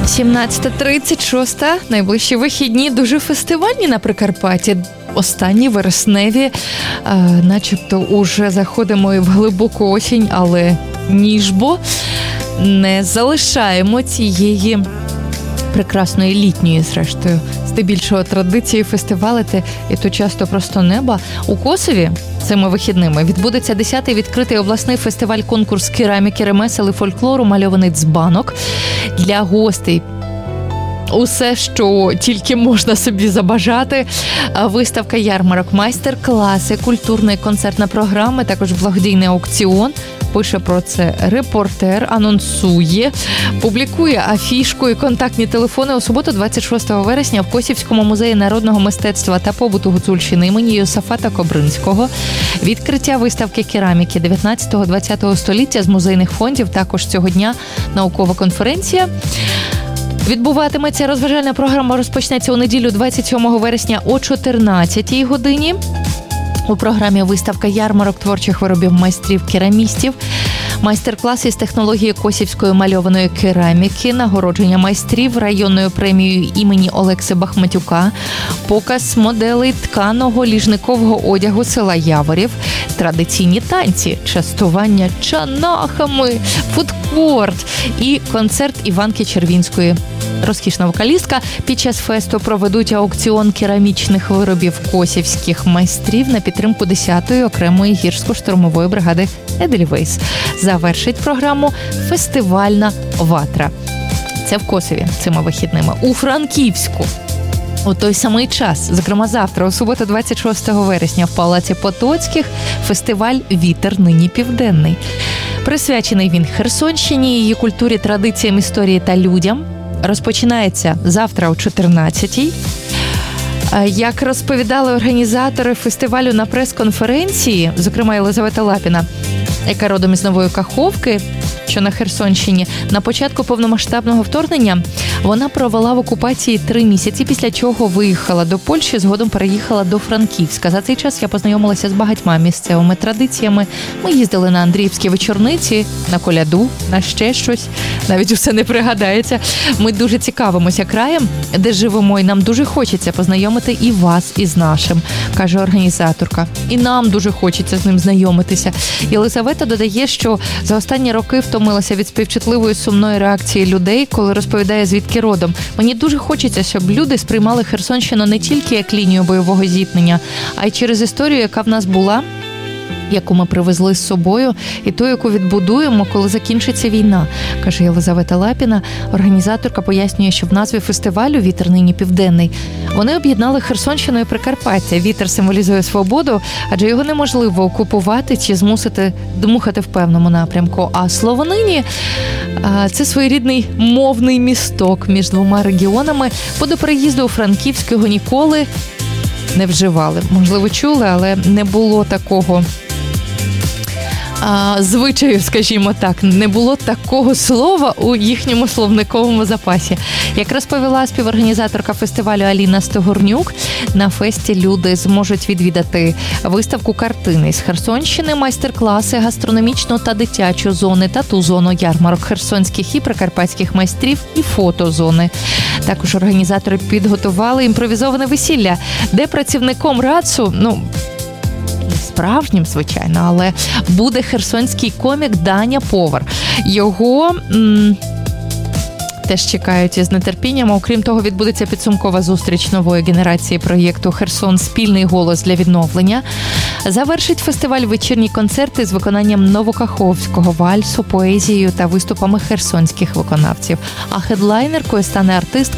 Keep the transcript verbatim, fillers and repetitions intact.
сімнадцята тридцять шість. Найближчі вихідні дуже фестивальні на Прикарпатті. Останні вересневі, а, начебто уже заходимо і в глибоку осінь, але ніжбо не залишаємо цієї прекрасної літньої, зрештою, здебільшого традиції фестивалити, і то часто просто неба. У Косові цими вихідними відбудеться десятий відкритий обласний фестиваль-конкурс кераміки, ремесел і фольклору «Мальований дзбанок» для гостей. Усе, що тільки можна собі забажати. Виставка, ярмарок, майстер-класи, культурна і концертна програма, також благодійний аукціон. Пише про це репортер, анонсує, публікує афішку і контактні телефони. У суботу, двадцять шостого вересня, в Косівському музеї народного мистецтва та побуту Гуцульщини імені Йосафата Кобринського відкриття виставки кераміки дев'ятнадцятого-двадцятого століття з музейних фондів. Також цього дня наукова конференція. Відбуватиметься розважальна програма, розпочнеться у неділю двадцять сьомого вересня о чотирнадцятій годині. У програмі виставка ярмарок творчих виробів майстрів-керамістів, майстер-класи з технології косівської мальованої кераміки, нагородження майстрів районною премією імені Олекси Бахматюка, показ моделей тканого ліжникового одягу села Яворів, традиційні танці, частування чанахами, фудкорт і концерт Іванки Червінської. Розкішна вокалістка. Під час фесту проведуть аукціон керамічних виробів косівських майстрів на підтримку десятої окремої гірсько-штурмової бригади «Едельвейс». Завершить програму фестивальна ватра. Це в Косові цими вихідними. У Франківську у той самий час, зокрема завтра, у суботу, двадцять шостого вересня, в Палаці Потоцьких фестиваль «Вітер нині південний». Присвячений він Херсонщині, її культурі, традиціям, історії та людям. Розпочинається завтра о чотирнадцятій. Як розповідали організатори фестивалю на прес-конференції, зокрема Єлизавета Лапіна, яка родом із Нової Каховки, що на Херсонщині, на початку повномасштабного вторгнення вона провела в окупації три місяці, після чого виїхала до Польщі, згодом переїхала до Франківська. За цей час я познайомилася з багатьма місцевими традиціями. Ми їздили на Андріївські вечорниці, на коляду, на ще щось. Навіть усе не пригадається. Ми дуже цікавимося краєм, де живемо, і нам дуже хочеться познайомити і вас із нашим, каже організаторка. І нам дуже хочеться з ним знайомитися. Єлизавета додає, що за останні роки втомилася від співчутливої сумної реакції людей, коли розповідає, звідки родом. Мені дуже хочеться, щоб люди сприймали Херсонщину не тільки як лінію бойового зіткнення, а й через історію, яка в нас була, яку ми привезли з собою, і ту, яку відбудуємо, коли закінчиться війна, каже Єлизавета Лапіна. Організаторка пояснює, що в назві фестивалю «Вітер нині південний» вони об'єднали Херсонщину і Прикарпаття. Вітер символізує свободу, адже його неможливо окупувати чи змусити дмухати в певному напрямку. А слово «нині» – це своєрідний мовний місток між двома регіонами. Бо до переїзду у Франківськ його ніколи не вживали. Можливо, чули, але не було такого А, звичаю, скажімо так, не було такого слова у їхньому словниковому запасі. Як розповіла співорганізаторка фестивалю Аліна Стогорнюк, на фесті люди зможуть відвідати виставку картини з Херсонщини, майстер-класи, гастрономічну та дитячу зони, тату-зону, ярмарок херсонських і прикарпатських майстрів і фотозони. Також організатори підготували імпровізоване весілля, де працівником РАЦУ, ну, справжнім, звичайно, але буде херсонський комік Даня Повар. Його м- теж чекають із нетерпінням. Окрім того, відбудеться підсумкова зустріч нової генерації проєкту «Херсон. Спільний голос для відновлення». Завершить фестиваль вечірні концерти з виконанням новокаховського вальсу, поезією та виступами херсонських виконавців. А хедлайнеркою стане артист